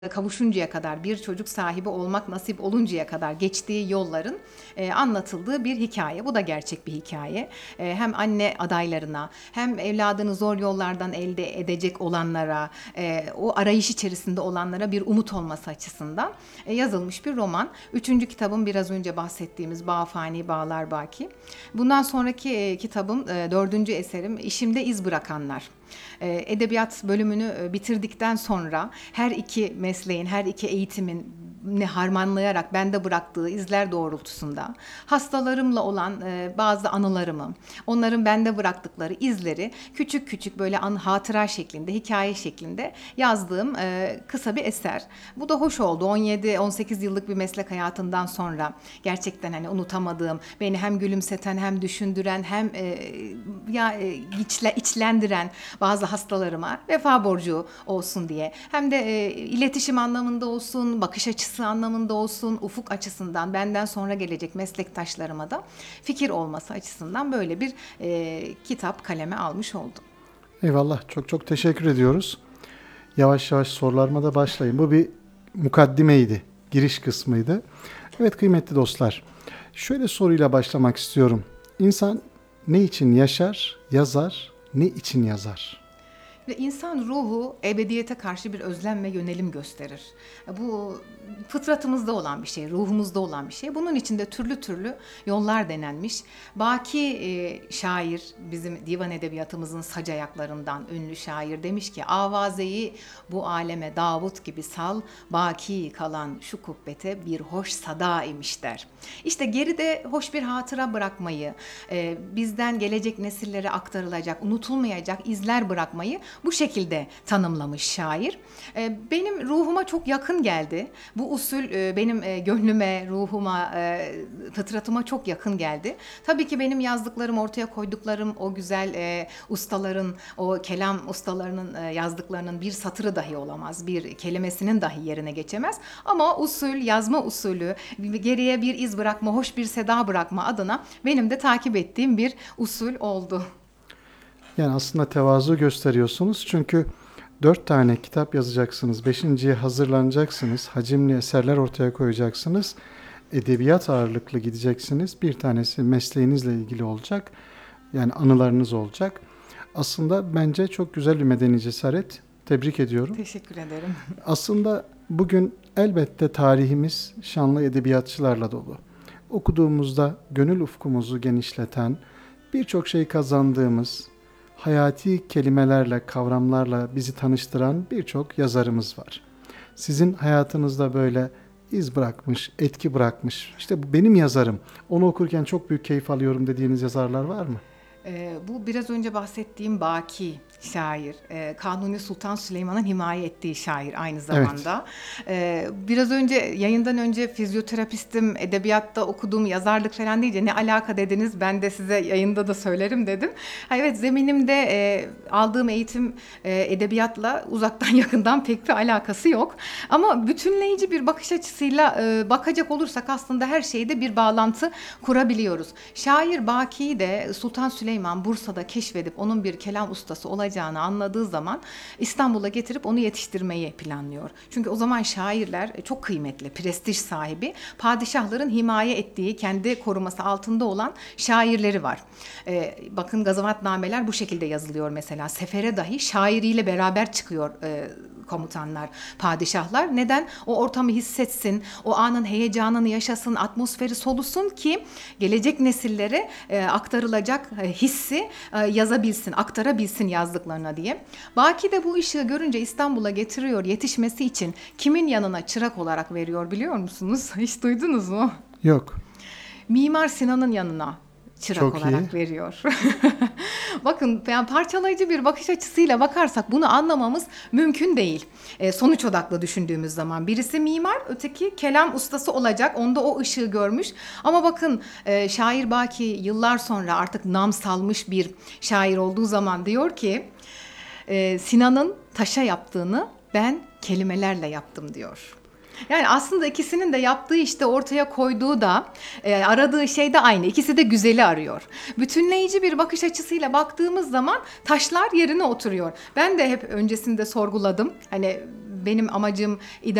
kavuşuncaya kadar, bir çocuk sahibi olmak nasip oluncaya kadar geçtiği yolların anlatıldığı bir hikaye. Bu da gerçek bir hikaye. Hem anne adaylarına hem evladını zor yollardan elde edecek olanlara, o arayış içerisinde olanlara bir umut olması açısından yazılmış bir roman. Üçüncü kitabım biraz önce bahsettiğimiz Bağ Fani Bağlar Baki. Bundan sonraki kitabım, dördüncü eserim İşimde İz Bırakanlar. Edebiyat bölümünü bitirdikten sonra her iki mesleğin, her iki eğitimin harmanlayarak bende bıraktığı izler doğrultusunda hastalarımla olan bazı anılarımı, onların bende bıraktıkları izleri küçük küçük böyle hatıra şeklinde, hikaye şeklinde yazdığım kısa bir eser. Bu da hoş oldu. 17-18 yıllık bir meslek hayatından sonra gerçekten hani unutamadığım, beni hem gülümseten hem düşündüren hem içlendiren bazı hastalarıma vefa borcu olsun diye, hem de iletişim anlamında olsun, bakış açısı anlamında olsun, ufuk açısından benden sonra gelecek meslektaşlarıma da fikir olması açısından böyle bir kitap kaleme almış oldum. Eyvallah. Çok çok teşekkür ediyoruz. Yavaş yavaş sorularıma da başlayayım. Bu bir mukaddimeydi. Giriş kısmıydı. Evet kıymetli dostlar. Şöyle soruyla başlamak istiyorum. İnsan ne için yaşar, yazar, ne için yazar? Ve insan ruhu ebediyete karşı bir özlem ve yönelim gösterir. Bu fıtratımızda olan bir şey, ruhumuzda olan bir şey. Bunun içinde türlü türlü yollar denenmiş. Baki şair, bizim divan edebiyatımızın sac ayaklarından ünlü şair demiş ki: "Avazeyi bu aleme Davut gibi sal, baki kalan şu kubbete bir hoş sada imiş" der. İşte geride hoş bir hatıra bırakmayı, bizden gelecek nesillere aktarılacak, unutulmayacak izler bırakmayı bu şekilde tanımlamış şair. Benim ruhuma çok yakın geldi. Bu usul benim gönlüme, ruhuma, fıtratıma çok yakın geldi. Tabii ki benim yazdıklarım, ortaya koyduklarım o güzel ustaların, o kelam ustalarının yazdıklarının bir satırı dahi olamaz. Bir kelimesinin dahi yerine geçemez. Ama usul, yazma usulü, geriye bir iz bırakma, hoş bir seda bırakma adına benim de takip ettiğim bir usul oldu. Yani aslında tevazu gösteriyorsunuz. Çünkü 4 tane kitap yazacaksınız. 5.'ye hazırlanacaksınız. Hacimli eserler ortaya koyacaksınız. Edebiyat ağırlıklı gideceksiniz. Bir tanesi mesleğinizle ilgili olacak. Yani anılarınız olacak. Aslında bence çok güzel bir medeni cesaret. Tebrik ediyorum. Teşekkür ederim. Aslında bugün elbette tarihimiz şanlı edebiyatçılarla dolu. Okuduğumuzda gönül ufkumuzu genişleten, birçok şey kazandığımız, hayati kelimelerle, kavramlarla bizi tanıştıran birçok yazarımız var. Sizin hayatınızda böyle iz bırakmış, etki bırakmış, işte bu benim yazarım, onu okurken çok büyük keyif alıyorum dediğiniz yazarlar var mı? Bu biraz önce bahsettiğim Baki şair, Kanuni Sultan Süleyman'ın himaye ettiği şair aynı zamanda. Biraz önce, yayından önce fizyoterapistim, edebiyatta okudum, yazarlık falan deyince ne alaka dediniz, ben de size yayında da söylerim dedim. Ha, evet, zeminimde aldığım eğitim edebiyatla uzaktan yakından pek bir alakası yok. Ama bütünleyici bir bakış açısıyla bakacak olursak aslında her şeyde bir bağlantı kurabiliyoruz. Şair Baki'yi de Sultan Süleyman Bursa'da keşfedip onun bir kelam ustası olacağını anladığı zaman İstanbul'a getirip onu yetiştirmeyi planlıyor. Çünkü o zaman şairler çok kıymetli, prestij sahibi, padişahların himaye ettiği, kendi koruması altında olan şairleri var. Bakın gazavatnameler bu şekilde yazılıyor mesela. Sefere dahi şairiyle beraber çıkıyor komutanlar, padişahlar. Neden? O ortamı hissetsin, o anın heyecanını yaşasın, atmosferi solusun ki gelecek nesillere aktarılacak hissi yazabilsin, aktarabilsin yazdıklarına diye. Baki de bu ışığı görünce İstanbul'a getiriyor, yetişmesi için kimin yanına çırak olarak veriyor biliyor musunuz? Hiç duydunuz mu? Yok. Mimar Sinan'ın yanına çırak Çok olarak iyi. veriyor. Bakın, yani parçalayıcı bir bakış açısıyla bakarsak bunu anlamamız mümkün değil. Sonuç odaklı düşündüğümüz zaman birisi mimar, öteki kelam ustası olacak. Onda o ışığı görmüş. Ama bakın, şair Baki yıllar sonra artık nam salmış bir şair olduğu zaman diyor ki Sinan'ın taşa yaptığını ben kelimelerle yaptım diyor. Yani aslında ikisinin de yaptığı, işte ortaya koyduğu da aradığı şey de aynı. İkisi de güzeli arıyor. Bütünleyici bir bakış açısıyla baktığımız zaman taşlar yerine oturuyor. Ben de hep öncesinde sorguladım. Hani benim amacım